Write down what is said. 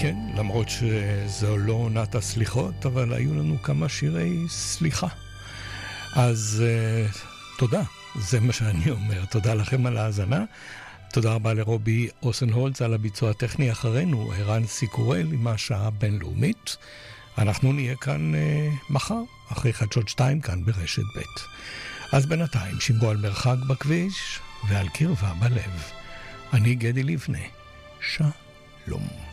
כן, למרות שזו לא עונת הסליחות, אבל היו לנו כמה שירי סליחה. אז תודה, זה מה שאני אומר. תודה לכם על ההאזנה. תודה רבה לרובי אוסנהולץ על הביצוע הטכני. אחרינו ערן סיקורל עם השעה הבינלאומית. אנחנו נהיה כאן מחר, אחרי חדשות 2 כאן ברשת ב'. אז בינתיים שמרו על מרחק בכביש ועל קרבה בלב. אני גדי לבנה. שלום.